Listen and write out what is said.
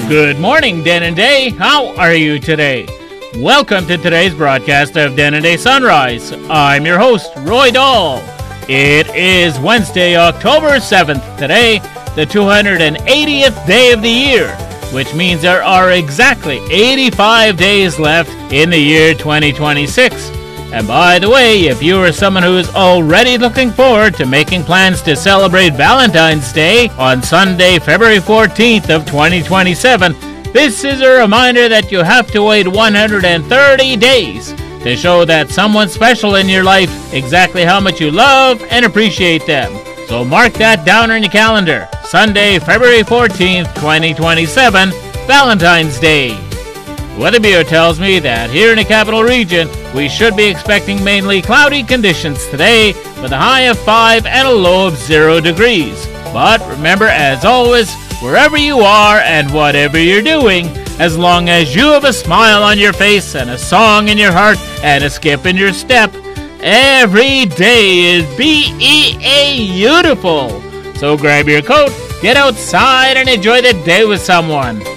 Good morning, Den and Day. How are you today? Welcome to today's broadcast of Den and Day Sunrise. I'm your host, Roy Dahl. It is Wednesday, October 7th. Today, the 280th day of the year, which means there are exactly 85 days left in the year 2026. And by the way, if you are someone who is already looking forward to making plans to celebrate Valentine's Day on Sunday, February 14th of 2027, this is a reminder that you have to wait 130 days to show that someone special in your life exactly how much you love and appreciate them. So mark that down on your calendar. Sunday, February 14th, 2027, Valentine's Day. Weather Bureau tells me that here in the capital region, we should be expecting mainly cloudy conditions today with a high of 5 and a low of 0 degrees. But remember, as always, wherever you are and whatever you're doing, as long as you have a smile on your face and a song in your heart and a skip in your step, every day is beautiful. So grab your coat, get outside and enjoy the day with someone.